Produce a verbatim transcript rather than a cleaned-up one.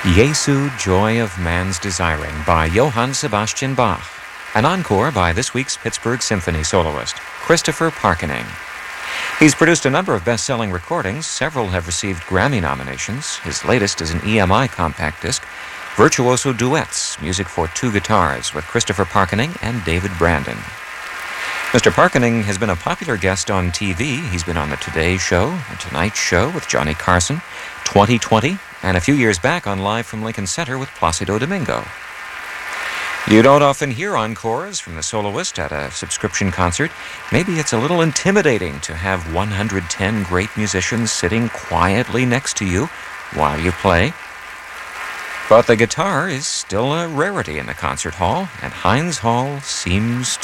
Jesu, Joy of Man's Desiring by Johann Sebastian Bach. An encore by this week's Pittsburgh Symphony soloist, Christopher Parkening. He's produced a number of best-selling recordings. Several have received Grammy nominations. His latest is an E M I compact disc, Virtuoso Duets, music for two guitars, with Christopher Parkening and David Brandon. Mister Parkening has been a popular guest on T V. He's been on The Today Show, The Tonight Show with Johnny Carson, twenty twenty, and a few years back on Live from Lincoln Center with Placido Domingo. You don't often hear encores from the soloist at a subscription concert. Maybe it's a little intimidating to have one hundred ten great musicians sitting quietly next to you while you play. But the guitar is still a rarity in the concert hall, and Heinz Hall seems